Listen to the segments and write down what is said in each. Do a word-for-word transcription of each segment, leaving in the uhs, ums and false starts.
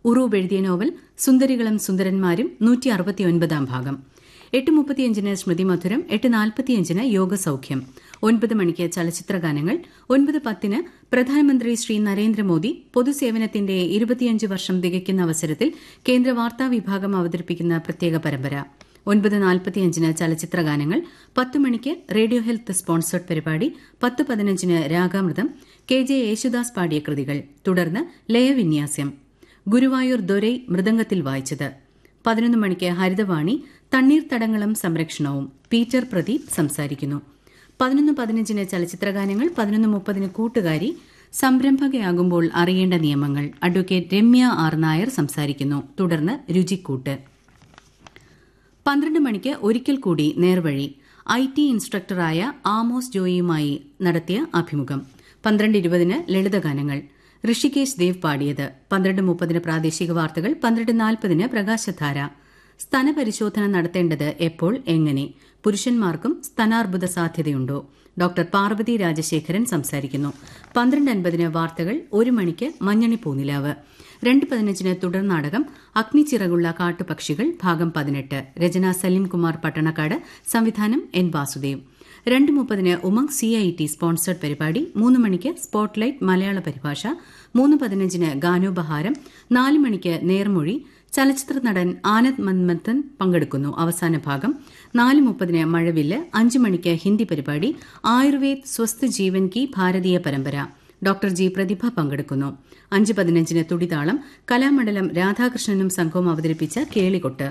ഉറൂബ് എഴുതിയ നോവൽ സുന്ദരികളും സുന്ദരന്മാരും നൂറ്റി അറുപത്തിയൊൻപതാം ഭാഗം. എട്ട് മുപ്പത്തിയഞ്ചിന് സ്മൃതി മധുരം, എട്ട് നാൽപ്പത്തിയഞ്ചിന് യോഗസൌഖ്യം, ഒൻപത് മണിക്ക് ചലച്ചിത്രഗാനങ്ങൾ, ഒൻപത് പത്തിന് പ്രധാനമന്ത്രി ശ്രീ നരേന്ദ്രമോദി പൊതുസേവനത്തിന്റെ ഇരുപത്തിയഞ്ച് വർഷം തികയ്ക്കുന്ന അവസരത്തിൽ കേന്ദ്ര വാർത്താ വിഭാഗം അവതരിപ്പിക്കുന്ന പ്രത്യേക പരമ്പര. ഒൻപത് നാൽപ്പത്തിയഞ്ചിന് ചലച്ചിത്രഗാനങ്ങൾ, പത്ത് മണിക്ക് റേഡിയോ ഹെൽത്ത് സ്പോൺസേഡ് പരിപാടി, പത്ത് പതിനഞ്ചിന് രാഗാമൃതം, കെ ജെ യേശുദാസ് പാടിയ കൃതികൾ, തുടർന്ന് ലയവിന്യാസം, ഗുരുവായൂർ ദൊരൈ മൃദംഗത്തിൽ വായിച്ചത്. പതിനൊന്ന് മണിക്ക് ഹരിതവാണി, തണ്ണീർത്തടങ്ങളും സംരക്ഷണവും, പീറ്റർ പ്രദീപ് സംസാരിക്കുന്നു. പതിനൊന്ന് പതിനഞ്ചിന് ചലച്ചിത്രഗാനങ്ങൾ, പതിനൊന്ന് മുപ്പതിന് കൂട്ടുകാരി, സംരംഭകയാകുമ്പോൾ അറിയേണ്ട നിയമങ്ങൾ, അഡ്വക്കേറ്റ് രമ്യ ആർ നായർ സംസാരിക്കുന്നു. തുടർന്ന് രുചിക്കൂട്ട്. പന്ത്രണ്ട് മണിക്ക് ഒരിക്കൽ കൂടി നേർവഴി, ഐ ടി ഇൻസ്ട്രക്ടറായ ആമോസ് ജോയിയുമായി നടത്തിയ അഭിമുഖം. പന്ത്രണ്ട് ഇരുപതിന് ലളിതഗാനങ്ങൾ, ഋഷികേശ് ദേവ് പാടിയത്. പന്ത്രണ്ട് മുപ്പതിന് പ്രാദേശിക വാർത്തകൾ, പന്ത്രണ്ട് നാൽപ്പതിന് പ്രകാശധാര, സ്തനപരിശോധന നടത്തേണ്ടത് എപ്പോൾ, എങ്ങനെ, പുരുഷന്മാർക്കും സ്തനാർബുദ സാധ്യതയുണ്ടോ, ഡോക്ടർ പാർവതി രാജശേഖരൻ സംസാരിക്കുന്നു. പന്ത്രണ്ട് അൻപതിന് വാർത്തകൾ, ഒരു മണിക്ക് മഞ്ഞണി പൂനിലാവ്, രണ്ട് പതിനഞ്ചിന് തുടർനാടകം അഗ്നിച്ചിറകുള്ള കാട്ടുപക്ഷികൾ ഭാഗം പതിനെട്ട്, രചന സലീംകുമാർ പട്ടണക്കാട്, സംവിധാനം എൻ വാസുദേവ്. രണ്ട് മുപ്പതിന് Umang C I T sponsored പരിപാടി, മൂന്ന് മണിക്ക് സ്പോട്ട്ലൈറ്റ് മലയാള പരിഭാഷ, മൂന്ന് പതിനഞ്ചിന് ഗാനോപഹാരം, നാല് മണിക്ക് നേർമൊഴി, ചലച്ചിത്ര നടൻ ആനന്ദ് മന്മഥൻ പങ്കെടുക്കുന്നു, അവസാന ഭാഗം. നാല് മുപ്പതിന് മഴവില്ല്, അഞ്ച് മണിക്ക് ഹിന്ദി പരിപാടി, ആയുർവേദ് സ്വസ്ഥ ജീവൻ കി ഭാരതീയ പരമ്പര, ഡോക്ടർ ജി പ്രതിഭ പങ്കെടുക്കുന്നു. അഞ്ച് പതിനഞ്ചിന് തുടിതാളം, കലാമണ്ഡലം രാധാകൃഷ്ണനും സംഘവും അവതരിപ്പിച്ച കേളികൊട്ട്.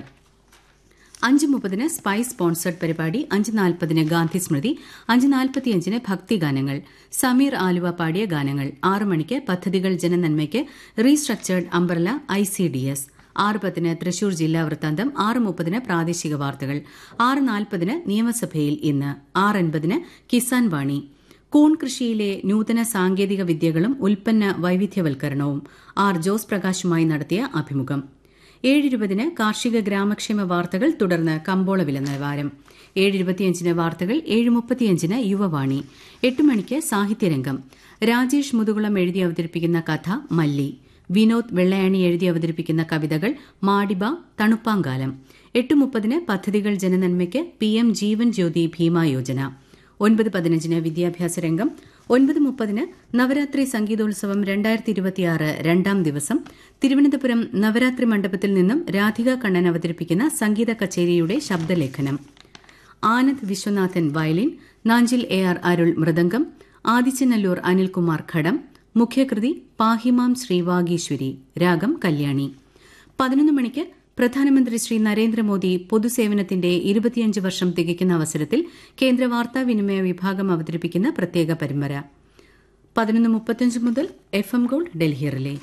അഞ്ച് മുപ്പതിന് സ്പൈസ് സ്പോൺസേഡ് പരിപാടി, അഞ്ച് നാൽപ്പതിന് ഗാന്ധി സ്മൃതി, അഞ്ച് നാൽപ്പത്തിയഞ്ചിന് ഭക്തിഗാനങ്ങൾ, സമീർ ആലുവ പാടിയ ഗാനങ്ങൾ. ആറ് മണിക്ക് പദ്ധതികൾ ജനനന്മയ്ക്ക്, restructured umbrella I C D S. ആറ് പത്തിന് തൃശൂർ ജില്ലാ വൃത്താന്തം, ആറ് മുപ്പതിന് പ്രാദേശിക വാർത്തകൾ, ആറ് നാൽപ്പതിന് നിയമസഭയിൽ ഇന്ന്, ആറ് അൻപതിന് കിസാൻ വാണി, കൂൺ കൃഷിയിലെ നൂതന സാങ്കേതിക വിദ്യകളും ഉൽപ്പന്ന വൈവിധ്യവൽക്കരണവും, ആർ ജോസ് പ്രകാശുമായി നടത്തിയ അഭിമുഖം. ഏഴിരുപതിന് കാർഷിക ഗ്രാമക്ഷേമ വാർത്തകൾ, തുടർന്ന് കമ്പോള വില നിലവാരം. ഏഴിരുപത്തിയഞ്ചിന് വാർത്തകൾ, ഏഴ് മുപ്പത്തിയഞ്ചിന് യുവവാണി, എട്ട് മണിക്ക് സാഹിത്യരംഗം, രാജേഷ് മുതുകുളം എഴുതി അവതരിപ്പിക്കുന്ന കഥ മല്ലി, വിനോദ് വെള്ളയാണി എഴുതി അവതരിപ്പിക്കുന്ന കവിതകൾ മാഡിബ, തണുപ്പാങ്കാലം. എട്ട് മുപ്പതിന് പദ്ധതികൾ ജനനന്മയ്ക്ക്, പി എം ജീവൻ ജ്യോതി ഭീമാ യോജന. ഒൻപത് പതിനഞ്ചിന് വിദ്യാഭ്യാസ രംഗം, ഒൻപത് മുപ്പതിന് നവരാത്രി സംഗീതോത്സവം രണ്ടായിരത്തി ഇരുപത്തിയാറ് രണ്ടാം ദിവസം, തിരുവനന്തപുരം നവരാത്രി മണ്ഡപത്തിൽ നിന്നും രാധിക കണ്ണൻ അവതരിപ്പിക്കുന്ന സംഗീത കച്ചേരിയുടെ ശബ്ദലേഖനം. Anand Viswanathan violin, Nanjil A R അരുൾ മൃദംഗം, ആദിച്ചനല്ലൂർ അനിൽകുമാർ ഘടം, മുഖ്യകൃതി പാഹിമാം ശ്രീവാഗീശ്വരി, രാഗം കല്യാണി. പതിനൊന്ന് മണിക്ക് പ്രധാനമന്ത്രി ശ്രീ നരേന്ദ്രമോദി പൊതുസേവനത്തിന്റെ ഇരുപത്തിയഞ്ച് വർഷം തികയ്ക്കുന്ന അവസരത്തിൽ കേന്ദ്ര വാർത്താവിനിമയ വിഭാഗം അവതരിപ്പിക്കുന്ന പ്രത്യേക പരമ്പര. പതിനൊന്ന് മുപ്പത്തിയഞ്ച് മുതൽ F M gold Delhi relay.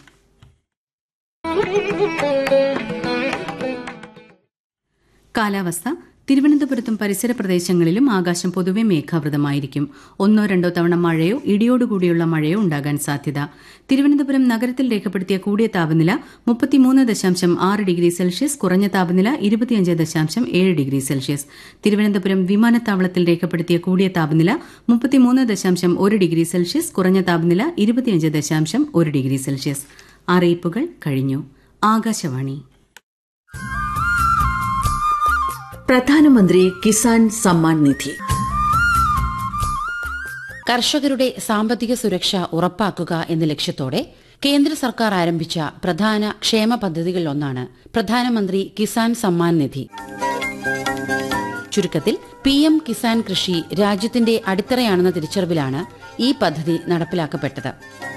കാലാവസ്ഥ. തിരുവനന്തപുരത്തും പരിസര പ്രദേശങ്ങളിലും ആകാശം പൊതുവെ മേഘാവൃതമായിരിക്കും. ഒന്നോ രണ്ടോ തവണ മഴയോ ഇടിയോടുകൂടിയുള്ള മഴയോ ഉണ്ടാകാൻ സാധ്യത. തിരുവനന്തപുരം നഗരത്തിൽ രേഖപ്പെടുത്തിയ കൂടിയ താപനില മുപ്പത്തിമൂന്ന് ദശാംശം ആറ് ഡിഗ്രി സെൽഷ്യസ്, കുറഞ്ഞ താപനില ഇരുപത്തിയഞ്ച് ദശാംശം ഏഴ് ഡിഗ്രി സെൽഷ്യസ്. തിരുവനന്തപുരം വിമാനത്താവളത്തിൽ രേഖപ്പെടുത്തിയ കൂടിയ താപനില മുപ്പത്തിമൂന്ന് ദശാംശം ഒരു ഡിഗ്രി സെൽഷ്യസ്, കുറഞ്ഞ താപനില ഇരുപത്തിയഞ്ച് ദശാംശം ഒരു ഡിഗ്രി സെൽഷ്യസ്. അറിയിപ്പുകൾ കഴിഞ്ഞു. ആകാശവാണി. പ്രധാനമന്ത്രി കിസാൻ സമ്മാൻ നിധി. കർഷകരുടെ സാമ്പത്തിക സുരക്ഷ ഉറപ്പാക്കുക എന്ന ലക്ഷ്യത്തോടെ കേന്ദ്ര സർക്കാർ ആരംഭിച്ച പ്രധാന ക്ഷേമ പദ്ധതികളിലൊന്നാണ് പ്രധാനമന്ത്രി കിസാൻ സമ്മാൻ നിധി. ചുരുക്കത്തിൽ പി എം കിസാൻ കൃഷി രാജ്യത്തിന്റെ അടിത്തറയാണെന്ന തിരിച്ചറിവിലാണ് ഈ പദ്ധതി നടപ്പിലാക്കപ്പെട്ടത്.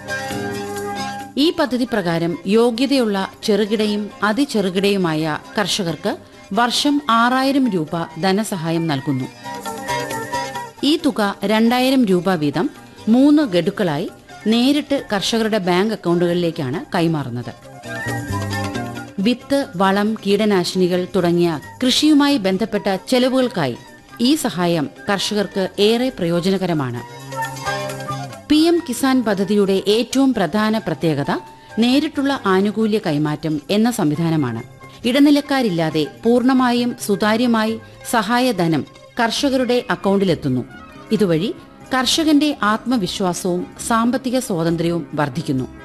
ഈ പദ്ധതി പ്രകാരം യോഗ്യതയുള്ള ചെറുകിടയും അതിചെറുകിടയുമായ കർഷകർക്ക് വർഷം ആറായിരം രൂപ ധനസഹായം നൽകുന്നു. ഈ തുക രണ്ടായിരം രൂപ വീതം മൂന്ന് ഗഡുക്കളായി നേരിട്ട് കർഷകരുടെ ബാങ്ക് അക്കൗണ്ടുകളിലേക്കാണ് കൈമാറുന്നത്. വിത്ത്, വളം, കീടനാശിനികൾ തുടങ്ങിയ കൃഷിയുമായി ബന്ധപ്പെട്ട ചെലവുകൾക്കായി ഈ സഹായം കർഷകർക്ക് ഏറെ പ്രയോജനകരമാണ്. പി എം കിസാൻ പദ്ധതിയുടെ ഏറ്റവും പ്രധാന പ്രത്യേകത നേരിട്ടുള്ള ആനുകൂല്യ കൈമാറ്റം എന്ന സംവിധാനമാണ്. ഇടനിലക്കാരില്ലാതെ പൂർണ്ണമായും സുതാര്യമായി സഹായധനം കർഷകരുടെ അക്കൗണ്ടിലെത്തുന്നു. ഇതുവഴി കർഷകന്റെ ആത്മവിശ്വാസവും സാമ്പത്തിക സ്വാതന്ത്ര്യവും വർദ്ധിക്കുന്നു.